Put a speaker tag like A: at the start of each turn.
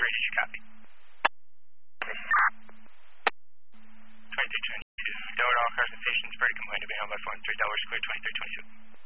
A: did you copy? 2322, Delaware, all cars and stations, ready complaint to be held by phone 3 Delaware Square 2322.